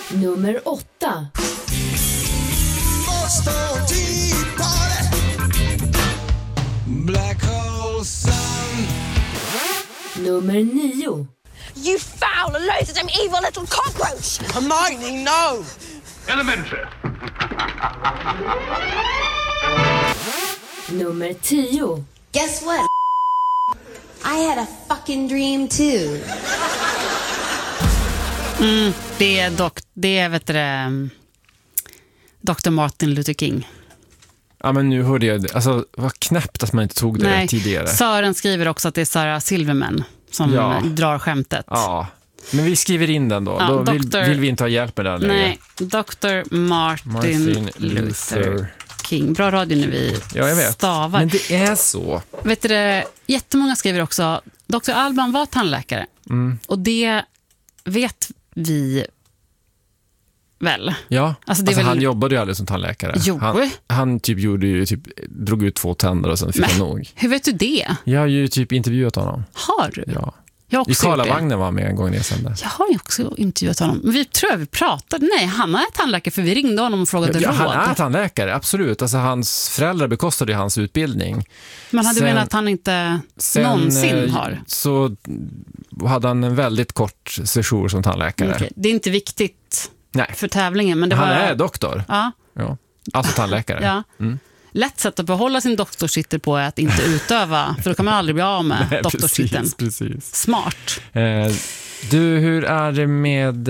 Nummer 8. Black hole sun. Nummer 9. You foul, loathsome, evil little cockroach! Hermione, no! Elementary. Nummer 10. Guess what? I had a fucking dream too. Det är vet du, Dr. Martin Luther King. Ja, men nu hörde jag det. Alltså, vad knäppt att man inte tog det tidigare. Sören skriver också att det är Sarah Silverman som drar skämtet. Ja, men vi skriver in den då. Ja, då vill vi inte ha hjälp med den längre. Nej, Dr. Martin Luther King. Bra radio nu vi stavar. Men det är så. Vet du, jättemånga skriver också Dr. Alban var tandläkare. Och det vet vi väl. Ja, alltså, det är väl... han jobbade ju aldrig som tandläkare. Han typ drog ut 2 tänder och sen fick han nog. Hur vet du det? Jag har ju typ intervjuat honom. Har du? Ja. Jag också I Karlavagnen var med en gång sen. Jag har ju också intervjuat honom. Vi tror vi pratade. Nej, han är tandläkare för vi ringde honom och frågade råd. Han är tandläkare, absolut. Alltså, hans föräldrar bekostade ju hans utbildning. Men hade du menat att han inte någonsin har? Så hade han en väldigt kort sejour som tandläkare. Okay. Det är inte viktigt för tävlingen. Men det han var... är doktor. Ja. Alltså tandläkare. Ja. Lätt sätt att behålla sin doktorstitel på är att inte utöva, för då kan man aldrig bli av med doktorstiteln. Precis. Smart. Du, hur är det med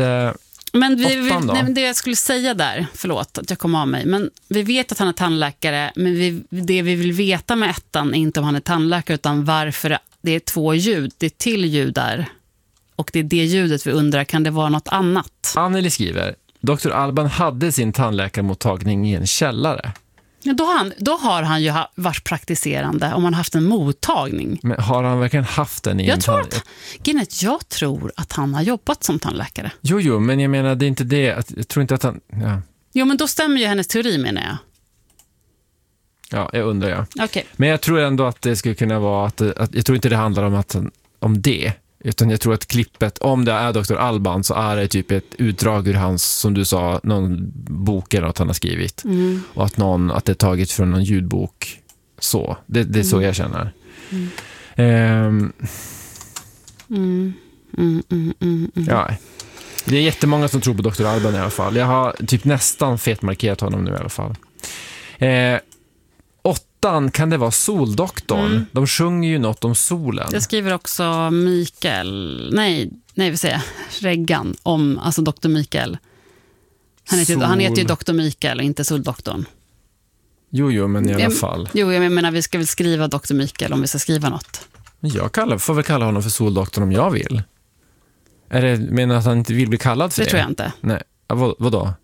men det jag skulle säga där, förlåt att jag kom av mig, men vi vet att han är tandläkare, men det vi vill veta med ettan är inte om han är tandläkare utan varför det är 2 ljud, det är till ljud där och det är det ljudet vi undrar, kan det vara något annat? Anneli skriver, Dr. Alban hade sin tandläkarmottagning i en källare. Ja, då har han ju varit praktiserande om han haft en mottagning. Men har han verkligen haft den i jag tror att han har jobbat som tandläkare. Jo, men jag menar det är inte det. Jag tror inte att han... Ja. Jo, men då stämmer ju hennes teori, menar jag. Ja, jag undrar, Okay. Men jag tror ändå att det skulle kunna vara att jag tror inte det handlar om det. Utan jag tror att klippet, om det är Dr. Alban så är det typ ett utdrag ur hans, som du sa, någon bok eller något han har skrivit. Och att det är taget från någon ljudbok. Så, det är så jag känner. Ja, det är jättemånga som tror på Dr. Alban i alla fall. Jag har typ nästan fetmarkerat honom nu i alla fall. 8 kan det vara Soldoktorn. De sjunger ju något om solen. Jag skriver också Mikael. Nej, vi säger Reggan om alltså Dr. Mikael. Han heter ju Dr. Mikael och inte Soldoktorn. Jo, men i alla fall. Jo, jag menar vi ska väl skriva Dr. Mikael om vi ska skriva något. Men får väl kalla honom för Soldoktorn om jag vill. Menar att han inte vill bli kallad för det? Det tror jag inte. Nej, vadå?